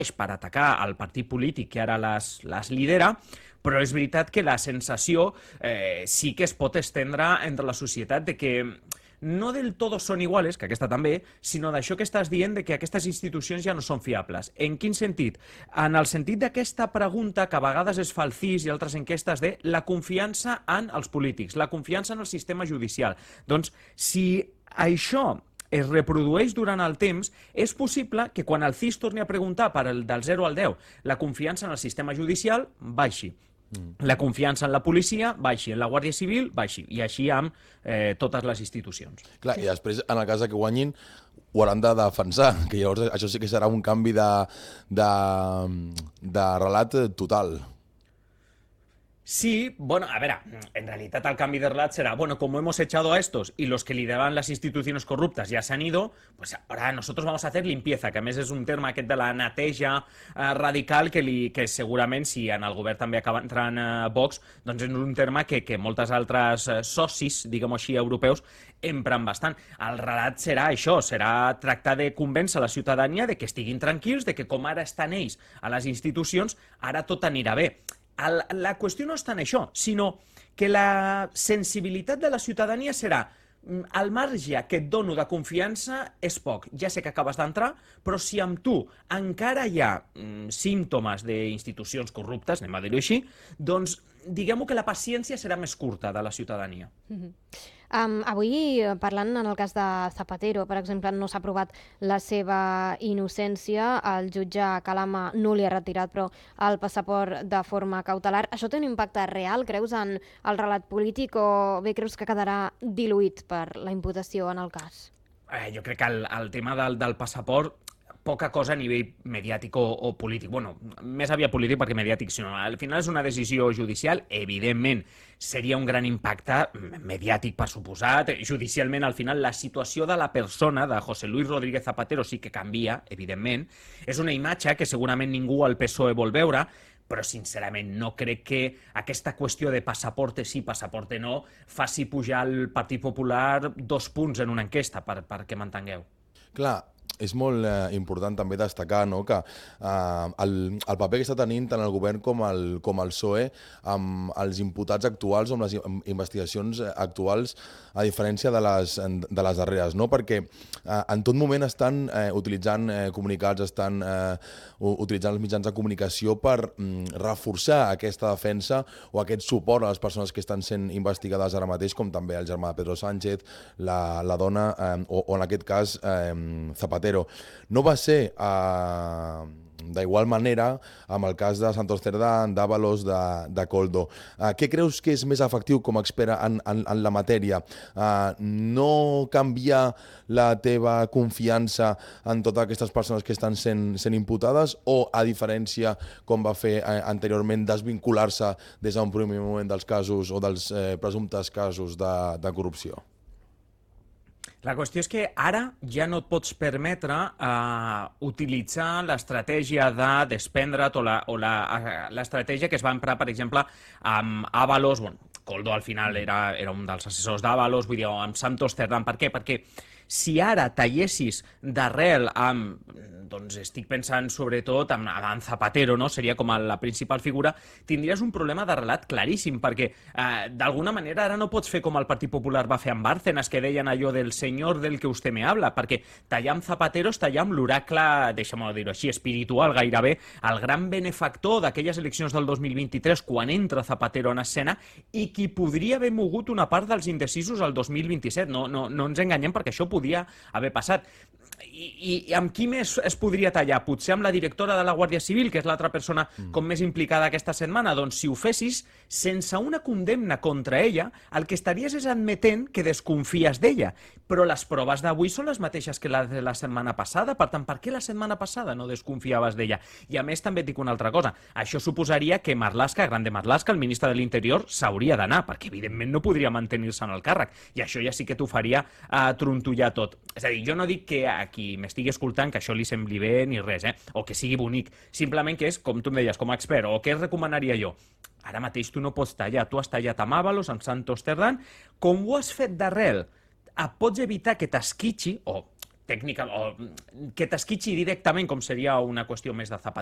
per atacar al partit polític que ara les lidera, però és veritat que la sensació sí que es pot estendre entre la societat de que no del todo són iguales, que aquesta també, sinó d'això que estàs dient de que aquestes institucions ja no són fiables. En quin sentit? En el sentit d'aquesta pregunta que a vegades es fa al CIS i altres enquestes de la confiança en els polítics, la confiança en el sistema judicial. Doncs si això es reprodueix durant el temps, és possible que quan el CIS torni a preguntar per el del 0 al 10, la confiança en el sistema judicial baixi. La confiança en la policia baixi, en la Guàrdia Civil baixi, i així amb totes les institucions. Clar, i després, en el cas que guanyin, ho hauran de defensar, que llavors això sí que serà un canvi de relat total. Sí, bueno, a ver, en realidad el cambio de relat será, bueno, como hemos echado a estos y los que lideraban las instituciones corruptas ya se han ido, pues ahora nosotros vamos a hacer limpieza, que a més és un terme aquest de la neteja radical que segurament, si en el govern també acaba entrant Vox, doncs és un terme que moltes altres socis, diguem-ho així, europeus, empren bastant. El relat serà això, serà tractar de convèncer la ciutadania de que estiguin tranquils, de que com ara estan ells a les institucions, ara tot anirà bé. La qüestió no està en això, sinó que la sensibilitat de la ciutadania serà el marge que et dono de confiança és poc. Ja sé que acabes d'entrar, però si amb tu encara hi ha símptomes d'institucions corruptes, anem a dir-ho així, doncs diguem-ho que la paciència serà més curta de la ciutadania. Avui, parlant en el cas de Zapatero, per exemple, no s'ha provat la seva innocència, el jutge Calama no li ha retirat però el passaport de forma cautelar. Això té un impacte real, creus, en el relat polític o bé creus que quedarà diluït per la imputació en el cas? Jo crec que el tema del passaport, poca cosa a nivell mediàtic o polític. Bueno, més aviat polític perquè mediàtic, sinó al final és una decisió judicial, evidentment seria un gran impacte mediàtic, per suposat. Judicialment, al final, la situació de la persona, de José Luis Rodríguez Zapatero, sí que canvia, evidentment. És una imatge que segurament ningú al PSOE vol veure, però sincerament no crec que aquesta qüestió de passaporte sí, passaporte no, faci pujar el Partit Popular 2 punts en una enquesta, perquè m'entengueu. Clar, és molt important també destacar que el paper que està tenint tant el govern com el PSOE amb els imputats actuals o amb les investigacions actuals, a diferència de les darreres, perquè en tot moment estan utilitzant comunicats, estan utilitzant els mitjans de comunicació per reforçar aquesta defensa o aquest suport a les persones que estan sent investigades ara mateix, com també el germà de Pedro Sánchez, la dona o en aquest cas Zapatero. No va ser d'igual manera amb el cas de Santos Cerdán, d'Ábalos, de Koldo. Què creus que és més efectiu com a expert en la matèria? No canviar la teva confiança en totes aquestes persones que estan sent imputades o, a diferència, com va fer anteriorment, desvincular-se des d'un primer moment dels casos o dels presumptes casos de corrupció? La qüestió és que ara ja no et pots permetre utilitzar l'estratègia de desprendre't o l'estratègia que es va emprar, per exemple, amb Ábalos. Bueno, Koldo al final era un dels assessors d'Ábalos, vull dir, amb Santos Cerdán. Per què? Perquè si ara tallessis d'arrel amb, doncs estic pensant sobretot en Zapatero, no? Seria com la principal figura, tindries un problema de relat claríssim, perquè d'alguna manera ara no pots fer com el Partit Popular va fer amb Bárcenas, que deien allò del senyor del que usted me habla, perquè tallar amb Zapatero és tallar amb l'oracle, deixa'm dir-ho així, espiritual gairebé, el gran benefactor d'aquelles eleccions del 2023, quan entra Zapatero en escena, i qui podria haver mogut una part dels indecisos al 2027. No ens enganyem, perquè això podia haver passat. I amb qui més es podria tallar? Potser amb la directora de la Guàrdia Civil, que és l'altra persona com més implicada aquesta setmana. Doncs si ho fessis, sense una condemna contra ella, el que estaries és admetent que desconfies d'ella. Però les proves d'avui són les mateixes que les de la setmana passada. Per tant, per què la setmana passada no desconfiaves d'ella? I a més també et dic una altra cosa. Això suposaria que Marlaska, Grande Marlaska, el ministre de l'Interior, s'hauria d'anar, perquè evidentment no podria mantenir-se en el càrrec. I això ja sí que t'ho faria trontollar tot. És a dir, jo no dic que a qui m'estigui escoltant que això li sembli bé ni res, o que sigui bonic. Simplement que és, com tu em deies, com a expert, o què recomanaria jo? Ara mateix tu no pots tallar. Tu has tallat amb Ábalos, amb Santos Cerdán. Com ho has fet d'arrel, et pots evitar que t'esquitxi, o tècnica, o que t'esquitxi directament, com seria una qüestió més de Zapatero.